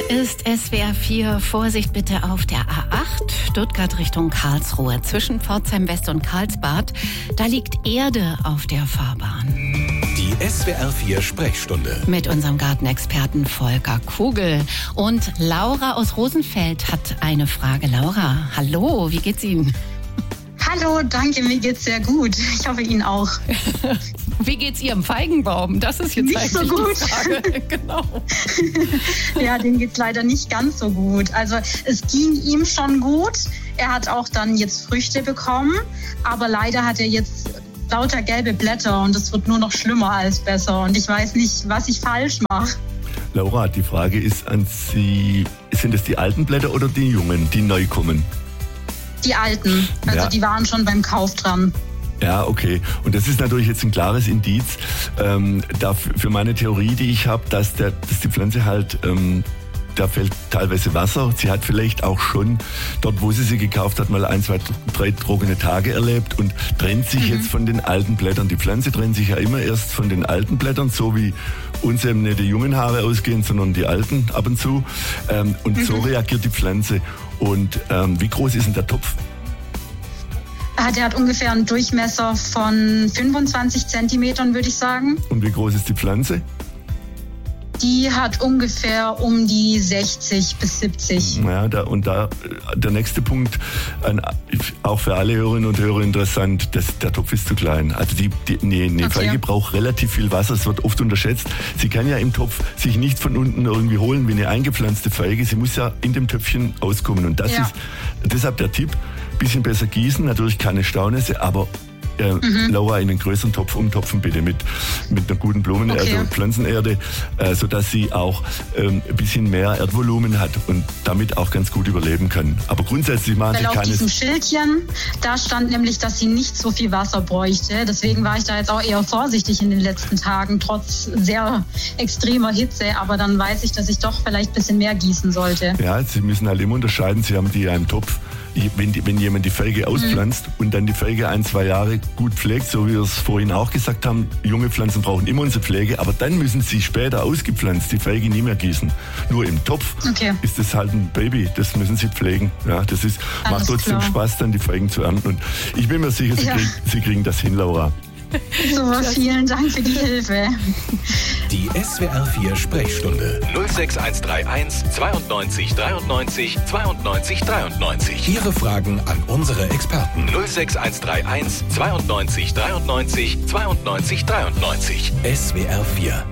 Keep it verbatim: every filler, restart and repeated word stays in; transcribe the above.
Hier ist S W R vier. Vorsicht bitte auf der A acht, Stuttgart Richtung Karlsruhe. Zwischen Pforzheim West und Karlsbad, da liegt Erde auf der Fahrbahn. Die S W R vier Sprechstunde. Mit unserem Gartenexperten Volker Kugel. Und Laura aus Rosenfeld hat eine Frage. Laura, hallo, wie geht's Ihnen? Hallo, danke, mir geht's sehr gut. Ich hoffe Ihnen auch. Wie geht's Ihrem Feigenbaum? Das ist jetzt nicht eigentlich so gut. die Frage. Genau. Ja, dem geht's leider nicht ganz so gut. Also es ging ihm schon gut. Er hat auch dann jetzt Früchte bekommen, aber leider hat er jetzt lauter gelbe Blätter und es wird nur noch schlimmer als besser. Und ich weiß nicht, was ich falsch mache. Laura, die Frage ist an Sie, sind es die alten Blätter oder die jungen, die neu kommen? Die alten, also Ja. die waren schon beim Kauf dran. Ja, okay. Und das ist natürlich jetzt ein klares Indiz ähm, dafür, für meine Theorie, die ich habe, dass, der, dass die Pflanze halt, ähm, da fällt teilweise Wasser. Sie hat vielleicht auch schon dort, wo sie sie gekauft hat, mal ein, zwei, drei trockene Tage erlebt und trennt sich mhm. jetzt von den alten Blättern. Die Pflanze trennt sich ja immer erst von den alten Blättern, so wie uns eben nicht die jungen Haare ausgehen, sondern die alten ab und zu. Ähm, und mhm. so reagiert die Pflanze. Und ähm, wie groß ist denn der Topf? Der hat ungefähr einen Durchmesser von fünfundzwanzig Zentimetern, würde ich sagen. Und wie groß ist die Pflanze? Die hat ungefähr um die sechzig bis siebzig. Ja, da, und da der nächste Punkt, ein, auch für alle Hörerinnen und Hörer interessant, das, der Topf ist zu klein. Also die, die nee, eine okay. Feige braucht relativ viel Wasser, es wird oft unterschätzt. Sie kann ja im Topf sich nicht von unten irgendwie holen wie eine eingepflanzte Feige. Sie muss ja in dem Töpfchen auskommen. Und das ja. ist deshalb der Tipp, bisschen besser gießen, natürlich keine Staunässe, aber Äh, mhm. Laura, in einen größeren Topf umtopfen bitte mit, mit einer guten Blumen, okay. also Pflanzenerde, äh, sodass sie auch ähm, ein bisschen mehr Erdvolumen hat und damit auch ganz gut überleben kann. Aber grundsätzlich machen Weil sie auf keine... diesem Schildchen, da stand nämlich, dass sie nicht so viel Wasser bräuchte. Deswegen war ich da jetzt auch eher vorsichtig in den letzten Tagen, trotz sehr extremer Hitze. Aber dann weiß ich, dass ich doch vielleicht ein bisschen mehr gießen sollte. Ja, Sie müssen halt immer unterscheiden, Sie haben die ja im Topf. Wenn, die, wenn jemand die Feige auspflanzt mhm. und dann die Feige ein, zwei Jahre gut pflegt, so wie wir es vorhin auch gesagt haben, junge Pflanzen brauchen immer unsere Pflege, aber dann müssen sie später ausgepflanzt die Feige nie mehr gießen. Nur im Topf okay. ist das halt ein Baby, das müssen sie pflegen. Ja, das ist, macht trotzdem klar. Spaß, dann die Feigen zu ernten. Und ich bin mir sicher, sie, ja. krieg, sie kriegen das hin, Laura. Super, vielen Dank für die Hilfe. Die S W R vier Sprechstunde null sechs eins drei eins zweiundneunzig dreiundneunzig zweiundneunzig dreiundneunzig. Ihre Fragen an unsere Experten null sechs eins drei eins zweiundneunzig dreiundneunzig zweiundneunzig dreiundneunzig. S W R vier